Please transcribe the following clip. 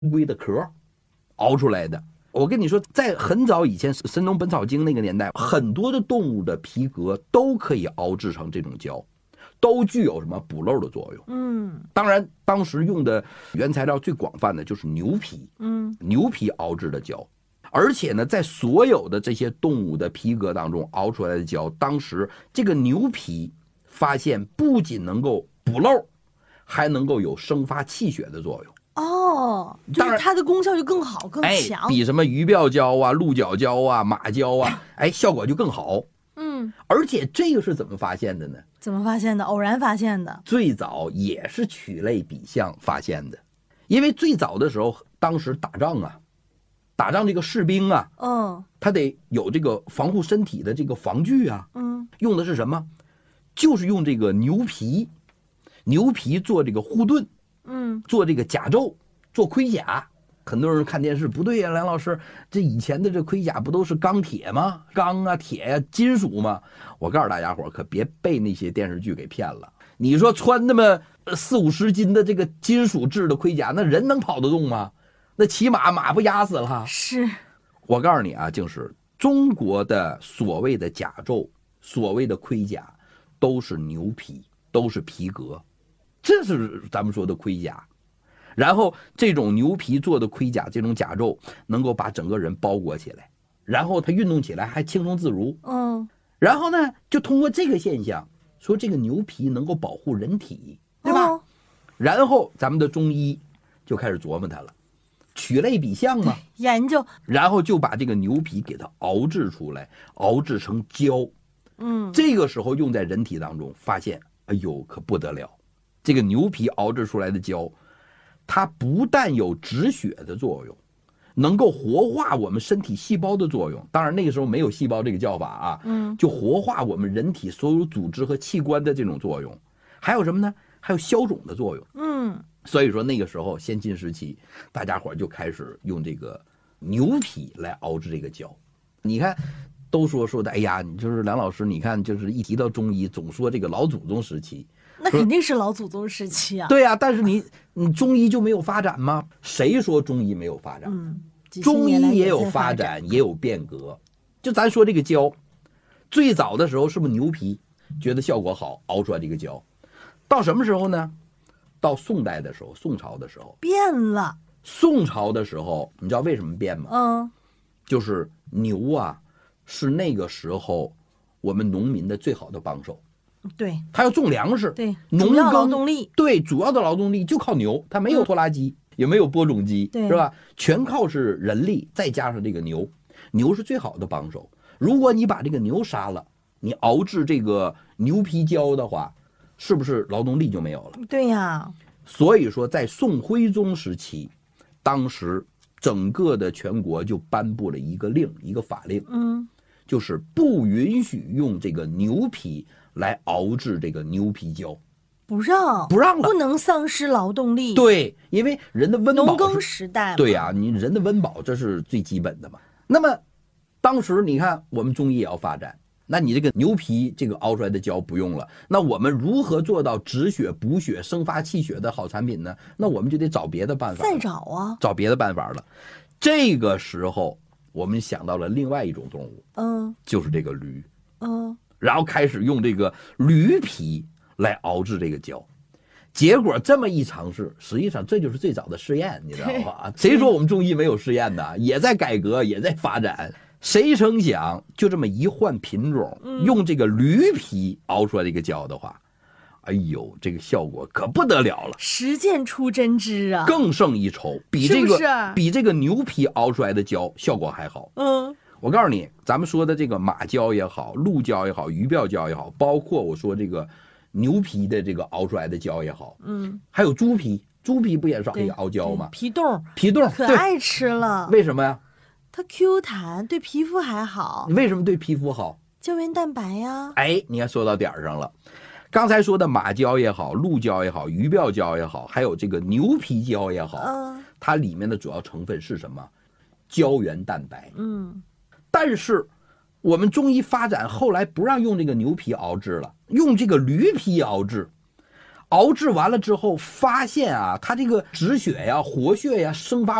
乌龟的壳熬出来的。我跟你说，在很早以前，《神农本草经》那个年代，很多的动物的皮革都可以熬制成这种胶，都具有什么补漏的作用。当然，当时用的原材料最广泛的就是牛皮，牛皮熬制的胶。而且呢，在所有的这些动物的皮革当中熬出来的胶，当时这个牛皮发现不仅能够补漏，还能够有生发气血的作用。 就是它的功效就更好更强， 比什么鱼鳔胶啊、鹿角胶啊、马胶啊，效果就更好。而且这个是怎么发现的呢？ 怎么发现的？偶然发现的。 最早也是曲类比象发现的，因为最早的时候，当时打仗这个士兵啊，他得有这个防护身体的这个防具啊，用的是什么？就是用这个牛皮做这个护盾，做这个甲胄，做盔甲。很多人看电视，不对呀，梁老师，这以前的这盔甲不都是钢铁吗？钢啊、铁呀、金属吗？我告诉大家伙，可别被那些电视剧给骗了。你说穿那么40-50斤的这个金属制的盔甲，那人能跑得动吗？那骑马不压死了？ 是。 我告诉你啊，就是中国的所谓的甲胄、所谓的盔甲，都是牛皮，都是皮革，这是咱们说的盔甲。然后这种牛皮做的盔甲，这种甲胄能够把整个人包裹起来，然后它运动起来还轻松自如。然后呢，就通过这个现象，说这个牛皮能够保护人体，对吧？然后咱们的中医就开始琢磨它了，曲类比象嘛， 研究， 然后就把这个牛皮给它熬制出来，熬制成胶。这个时候用在人体当中，发现哎呦可不得了，这个牛皮熬制出来的胶，它不但有止血的作用，能够活化我们身体细胞的作用。当然那个时候没有细胞这个叫法啊，就活化我们人体所有组织和器官的这种作用。还有什么呢？还有消肿的作用。所以说那个时候先秦时期，大家伙就开始用这个牛皮来熬制这个胶。你看都说的，哎呀，你就是梁老师，你看就是一提到中医，总说这个老祖宗时期。 那肯定是老祖宗时期啊。 对啊，但是你中医就没有发展吗？谁说中医没有发展？中医也有发展，也有变革。就咱说这个胶，最早的时候是不是牛皮觉得效果好，熬出来这个胶？到什么时候呢？到宋代的时候，宋朝的时候变了。 宋朝的时候，你知道为什么变吗？就是牛啊，是那个时候我们农民的最好的帮手。 对， 他要种粮食， 对， 主要劳动力， 对，主要的劳动力就靠牛，他没有拖拉机，也没有播种机，是吧？全靠是人力，再加上这个牛，牛是最好的帮手。如果你把这个牛杀了，你熬制这个牛皮胶的话，是不是劳动力就没有了？ 对呀。 所以说，在宋徽宗时期，当时整个的全国就颁布了一个令，一个法令，就是不允许用这个牛皮来熬制这个牛皮胶， 不让了，不能丧失劳动力。 对，因为人的温饱， 农耕时代嘛， 对呀，你人的温饱这是最基本的嘛。那么当时你看我们中医也要发展，那你这个牛皮这个熬出来的胶不用了，那我们如何做到止血补血生发气血的好产品呢？那我们就得找别的办法， 再找啊， 找别的办法了。这个时候我们想到了另外一种动物，就是这个驴，然后开始用这个驴皮来熬制这个胶。结果这么一尝试，实际上这就是最早的试验，你知道吧？谁说我们中医没有试验的？也在改革，也在发展。谁成想就这么一换品种，用这个驴皮熬出来这个胶的话，哎呦，这个效果可不得了了， 实践出真知啊， 更胜一筹，比这个牛皮熬出来的胶效果还好。我告诉你，咱们说的这个马胶也好，鹿胶也好，鱼鳔胶也好，包括我说这个牛皮的这个熬出来的胶也好，还有猪皮不也是可以熬胶吗？ 皮冻可爱吃了。 为什么呀？ 它 Q 弹，对皮肤还好。 为什么对皮肤好？ 胶原蛋白呀。 你看说到点上了。刚才说的马胶也好，鹿胶也好，鱼鳔胶也好，还有这个牛皮胶也好，它里面的主要成分是什么？胶原蛋白。但是我们中医发展后来不让用这个牛皮熬制了，用这个驴皮熬制。 熬制完了之后，发现啊，它这个止血呀、活血呀、生发